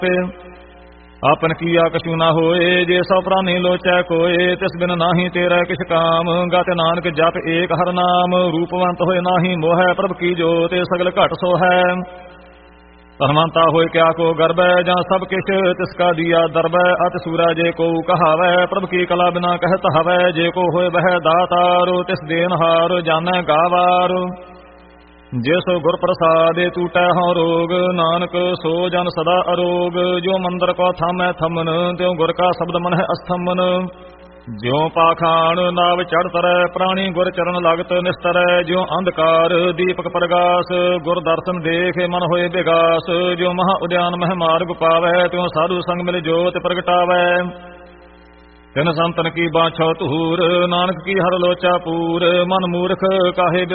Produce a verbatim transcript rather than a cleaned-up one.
आपन किया कछु न होए, जे सौ प्राणी लोचै कोय, तिस बिन नाही तेरा किछ काम। गाते नानक जप एक हर नाम, रूपवंत होए नाही मोह, प्रभ की जोत सगल घट सो है। धनवंता होए क्या को गर्बै, जहाँ सब किछ तिसका दिया दरबै। अति सूरा जे को कहावै, प्रभ की कला बिना कहत हवै। जे को होए वह दातार, तिस देनहार जानै गावार। जे सो गुर प्रसादे टूटै हौ रोग, नानक सो जन सदा अरोग। जो मंदिर को थामै थमन, त्यों गुर का शब्द मन है अस्थमन। ज्यों पाखाण नाव चढ़ तरੈ, प्राणी गुर चरण लागत निस्तरै। ज्यों अंधकार दीपक प्रगास, गुर दर्शन देख मन होए विगास। ज्यों महा उद्यान मह मार्ग पावै, त्यों साधु संग मिल जोत प्रगटावै। तिन संतन की बाछौ तुहूर, नानक की हर लोचा पूर। मन मूर्ख काहे